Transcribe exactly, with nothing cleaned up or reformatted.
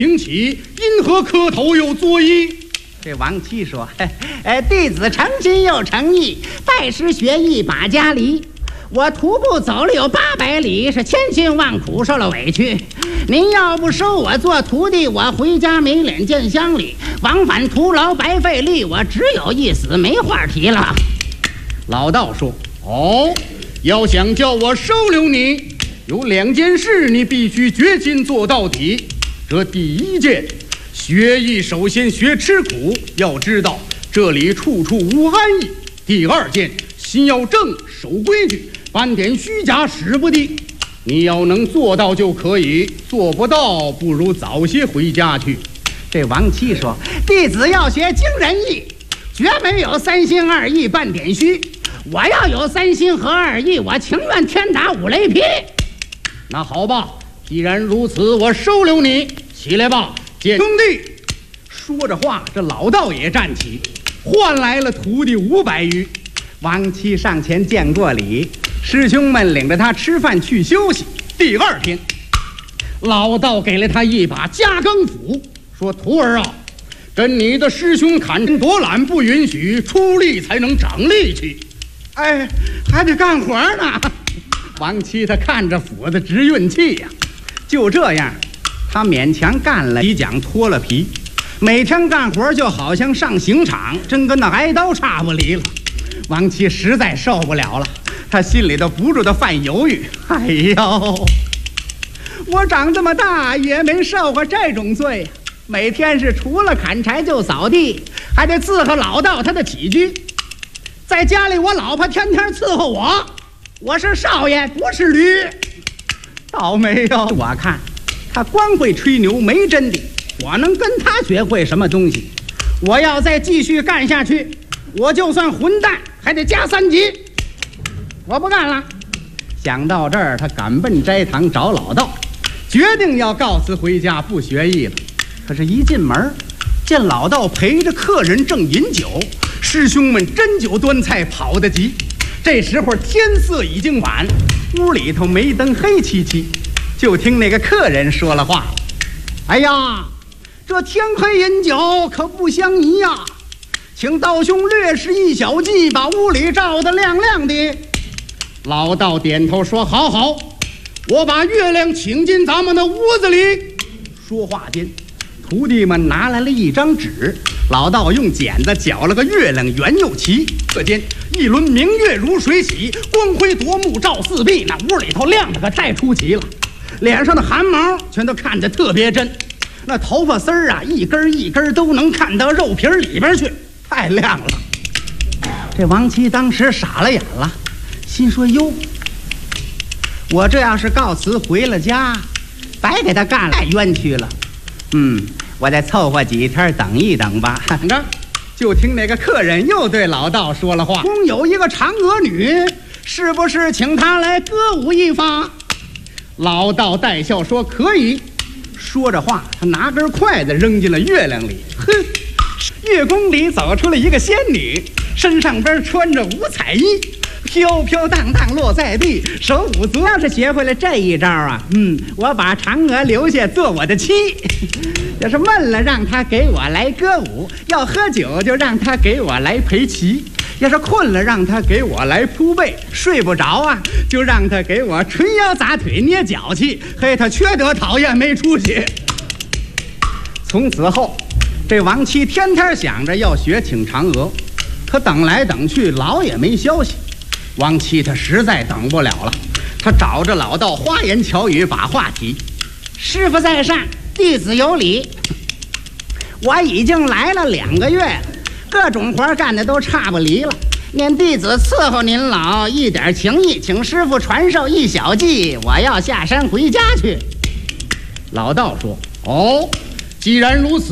请起，因何磕头又作揖？ 这王七说：“哎，弟子诚心又诚意，拜师学艺把家离。我徒步走了有八百里，是千辛万苦，受了委屈。您要不收我做徒弟，我回家没脸见乡里，往返徒劳白费力，我只有一死，没话提了。” 老道说：“哦，要想叫我收留你，有两件事你必须决心做到底。这第一件，学艺首先学吃苦，要知道这里处处无安逸。第二件，心要正，守规矩，半点虚假使不得。你要能做到就可以，做不到不如早些回家去。” 这王七说：“弟子要学惊人艺，绝没有三心二意半点虚。我要有三心和二意，我情愿天打五雷劈。” 那好吧，既然如此，我收留你。起来吧，见兄弟。说着话，这老道也站起，换来了徒弟五百余。 王七上前见过礼，师兄们领着他吃饭去休息。 第二天，老道给了他一把加更斧，说：“徒儿啊，跟你的师兄砍夺懒不允许，出力才能长力气。 哎，还得干活呢。” 王七他看着斧子直运气呀、啊。 就这样，他勉强干了一讲，脱了皮。每天干活就好像上刑场，真跟那挨刀差不离了。王七实在受不了了，他心里头不住的犯犹豫。哎呦，我长这么大也没受过这种罪，每天是除了砍柴就扫地，还得伺候老道他的起居。在家里我老婆天天伺候我，我是少爷不是驴。倒霉哟！我看他光会吹牛没真的，我能跟他学会什么东西？我要再继续干下去，我就算混蛋还得加三级。我不干了。想到这儿，他赶奔斋堂找老道，决定要告辞回家，不学艺了。可是，一进门，见老道陪着客人正饮酒，师兄们斟酒端菜跑得急。这时候天色已经晚，屋里头没灯，黑漆漆。就听那个客人说了话：“哎呀，这天黑饮酒可不相宜呀，请道兄略施一小计，把屋里照得亮亮的。” 老道点头说：“好好，我把月亮请进咱们的屋子里。” 说话间，徒弟们拿来了一张纸，老道用剪子绞了个月亮，圆又齐。这间一轮明月如水洗，光辉夺目照四壁，那屋里头亮的可太出奇了。脸上的汗毛全都看得特别真，那头发丝儿啊，一根一根都能看到肉皮里边去，太亮了。这王七当时傻了眼了，心说：“哟，我这要是告辞回了家，白给他干了，太冤屈了。嗯，我再凑合几天等一等吧。”等着，就听那个客人又对老道说了话：“宫有一个嫦娥女，是不是请她来歌舞一发？”老道带笑说：“可以。”说着话，他拿根筷子扔进了月亮里。哼，月宫里走出了一个仙女，身上边穿着五彩衣，飘飘荡荡落在地，手舞足。要是学会了这一招啊，嗯，我把嫦娥留下做我的妻。要是闷了，让她给我来歌舞；要喝酒，就让她给我来陪棋。要是困了，让他给我来铺背；睡不着啊，就让他给我捶腰砸腿捏脚气。嘿，他缺德讨厌没出息。从此后，这王七天天想着要学请嫦娥，可等来等去老也没消息。王七他实在等不了了，他找着老道花言巧语把话题：“师傅在上，弟子有礼。我已经来了两个月了，各种活干的都差不离了，念弟子伺候您老一点情谊，请师傅传授一小计，我要下山回家去。”老道说：“哦，既然如此。”